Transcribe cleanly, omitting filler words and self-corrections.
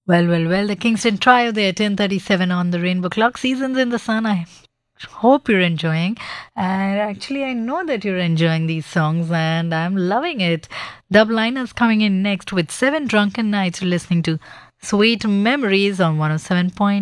Well, the Kingston Trio there, 10:37 on the Rainbow Clock. Seasons in the Sun. I hope you're enjoying. And actually, I know that you're enjoying these songs and I'm loving it. Dubliners coming in next with Seven Drunken Nights. You're listening to Sweet Memories on 107.9